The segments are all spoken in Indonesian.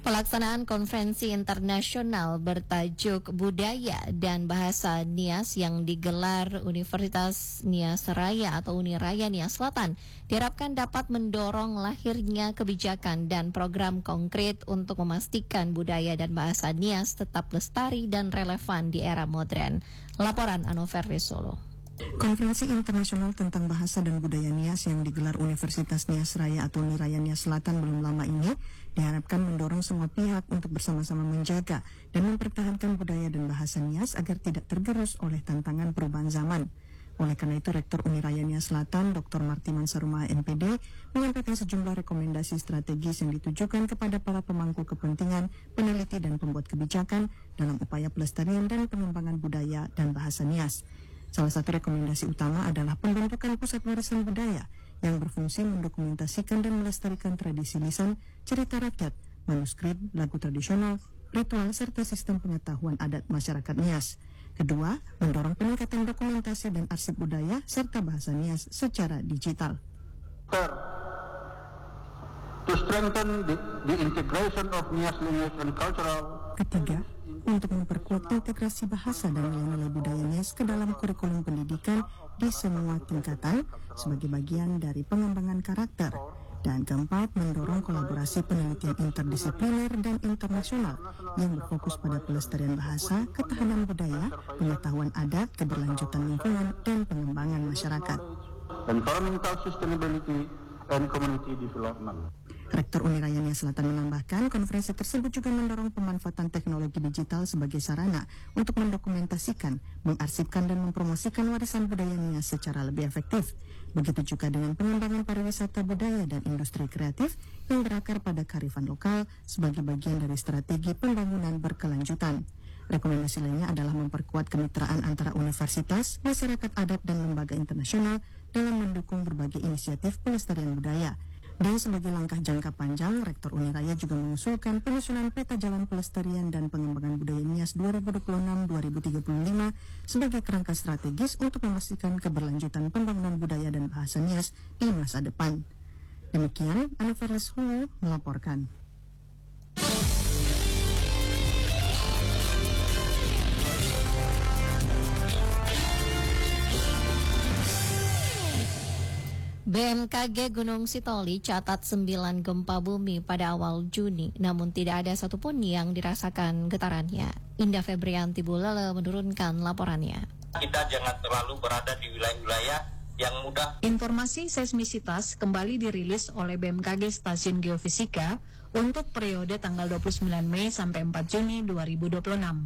Pelaksanaan konferensi internasional bertajuk Budaya dan Bahasa Nias yang digelar Universitas Nias Raya atau Uniraya Nias Selatan diharapkan dapat mendorong lahirnya kebijakan dan program konkret untuk memastikan budaya dan bahasa Nias tetap lestari dan relevan di era modern. Laporan Anover Solo. Konferensi internasional tentang bahasa dan budaya Nias yang digelar Universitas Nias Raya atau Uniraya Nias Selatan belum lama ini diharapkan mendorong semua pihak untuk bersama-sama menjaga dan mempertahankan budaya dan bahasa Nias agar tidak tergerus oleh tantangan perubahan zaman. Oleh karena itu, Rektor Uniraya Nias Selatan, Dr. Martiman Saruma, MPD, menyampaikan sejumlah rekomendasi strategis yang ditujukan kepada para pemangku kepentingan, peneliti dan pembuat kebijakan dalam upaya pelestarian dan pengembangan budaya dan bahasa Nias. Salah satu rekomendasi utama adalah pembentukan pusat warisan budaya yang berfungsi mendokumentasikan dan melestarikan tradisi lisan, cerita rakyat, manuskrip, lagu tradisional, ritual, serta sistem pengetahuan adat masyarakat Nias. Kedua, mendorong peningkatan dokumentasi dan arsip budaya serta bahasa Nias secara digital. Third, to strengthen the integration of Nias language and cultural. Ketiga, untuk memperkuat integrasi bahasa dan nilai-nilai budaya Nias ke dalam kurikulum pendidikan di semua tingkatan sebagai bagian dari pengembangan karakter. Dan keempat, mendorong kolaborasi penelitian interdisipliner dan internasional yang berfokus pada pelestarian bahasa, ketahanan budaya, pengetahuan adat, keberlanjutan lingkungan, dan pengembangan masyarakat. Environmental sustainability and community development. Rektor Uniraya Nias Selatan menambahkan, konferensi tersebut juga mendorong pemanfaatan teknologi digital sebagai sarana untuk mendokumentasikan, mengarsipkan dan mempromosikan warisan budaya Nias secara lebih efektif. Begitu juga dengan pengembangan pariwisata budaya dan industri kreatif yang berakar pada kearifan lokal sebagai bagian dari strategi pembangunan berkelanjutan. Rekomendasi lainnya adalah memperkuat kemitraan antara universitas, masyarakat adat dan lembaga internasional dalam mendukung berbagai inisiatif pelestarian budaya. Dan sebagai langkah jangka panjang, Rektor Uniraya juga mengusulkan penyusunan peta jalan pelestarian dan pengembangan budaya Nias 2026-2035 sebagai kerangka strategis untuk memastikan keberlanjutan pembangunan budaya dan bahasa Nias di masa depan. Demikian, Anover Solo melaporkan. BMKG Gunung Sitoli catat 9 gempa bumi pada awal Juni, namun tidak ada satupun yang dirasakan getarannya. Indah Febrianti Bulele menurunkan laporannya. Kita jangan terlalu berada di wilayah-wilayah yang mudah. Informasi seismisitas kembali dirilis oleh BMKG Stasiun Geofisika untuk periode tanggal 29 Mei sampai 4 Juni 2026.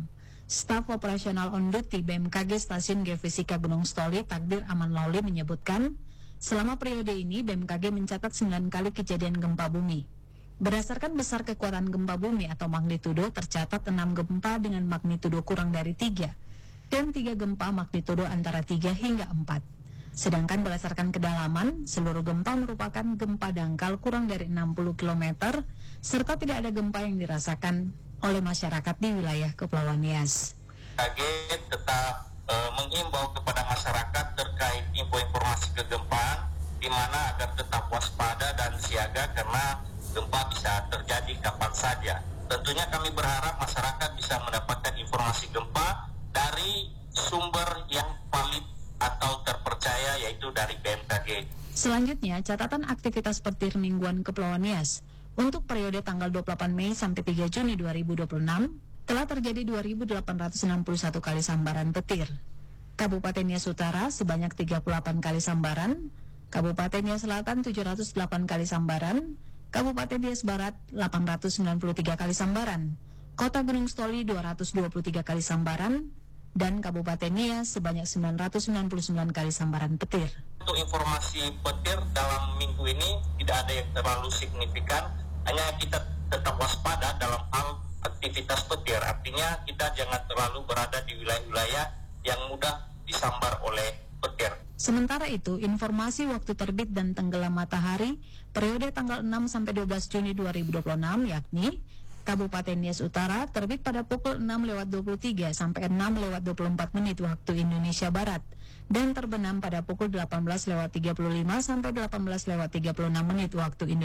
Staf operasional on duty BMKG Stasiun Geofisika Gunung Sitoli Takdir Aman Lauli menyebutkan, selama periode ini, BMKG mencatat 9 kali kejadian gempa bumi. Berdasarkan besar kekuatan gempa bumi atau magnitudo, tercatat 6 gempa dengan magnitudo kurang dari 3, dan 3 gempa magnitudo antara 3 hingga 4. Sedangkan berdasarkan kedalaman, seluruh gempa merupakan gempa dangkal kurang dari 60 km, serta tidak ada gempa yang dirasakan oleh masyarakat di wilayah Kepulauan Nias. BMKG tetap menghimbau kepada masyarakat terkait informasi kegempaan, di mana agar tetap waspada dan siaga karena gempa bisa terjadi kapan saja. Tentunya kami berharap masyarakat bisa mendapatkan informasi gempa dari sumber yang valid atau terpercaya, yaitu dari BMKG. Selanjutnya, catatan aktivitas petir mingguan Kepulauan Nias untuk periode tanggal 28 Mei sampai 3 Juni 2026 telah terjadi 2.861 kali sambaran petir. Kabupaten Nias Utara sebanyak 38 kali sambaran, Kabupaten Nias Selatan 708 kali sambaran, Kabupaten Nias Barat 893 kali sambaran, Kota Gunung Sitoli 223 kali sambaran, dan Kabupaten Nias sebanyak 999 kali sambaran petir. Untuk informasi petir dalam minggu ini tidak ada yang terlalu signifikan, hanya kita tetap waspada dalam hal aktivitas petir, artinya kita jangan terlalu berada di wilayah-wilayah yang mudah disambar oleh petir. Sementara itu, informasi waktu terbit dan tenggelam matahari periode tanggal 6 sampai 12 Juni 2026 yakni Kabupaten Nias Utara terbit pada pukul 6:23 sampai 6:24 menit waktu Indonesia Barat dan terbenam pada pukul 18:35 sampai 18:36 menit waktu Indonesia